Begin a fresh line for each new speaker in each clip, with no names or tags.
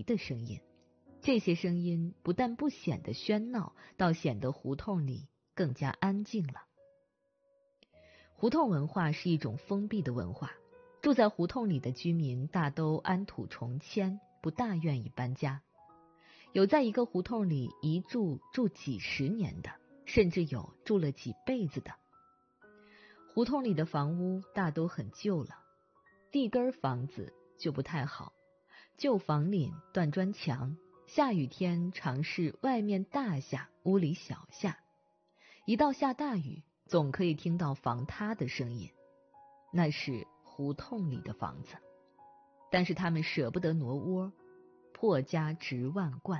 的声音。这些声音不但不显得喧闹，倒显得胡同里更加安静了。胡同文化是一种封闭的文化，住在胡同里的居民大都安土重迁，不大愿意搬家。有在一个胡同里一住几十年的，甚至有住了几辈子的。胡同里的房屋大都很旧了，地根房子就不太好，旧房顶断砖墙，下雨天常是外面大下，屋里小下。一到下大雨，总可以听到房塌的声音，那是胡同里的房子。但是他们舍不得挪窝，破家值万贯。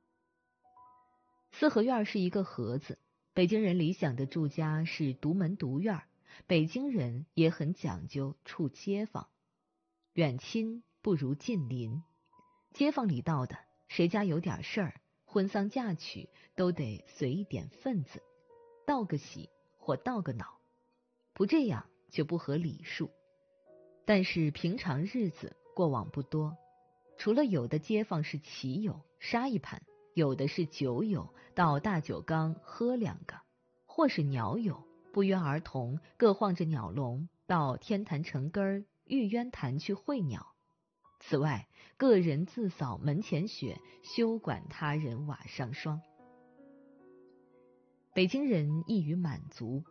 四合院是一个盒子，北京人理想的住家是独门独院，北京人也很讲究处街坊，远亲不如近邻。街坊里道的，谁家有点事儿，婚丧嫁娶都得随一点份子，道个喜或道个恼，不这样就不合礼数。但是平常日子过往不多，除了有的街坊是棋友，杀一盘，有的是酒友，到大酒缸喝两个，或是鸟友，不约而同各晃着鸟笼到天坛城根玉渊潭去会鸟。此外，个人自扫门前雪，休管他人瓦上霜。北京人易于满足，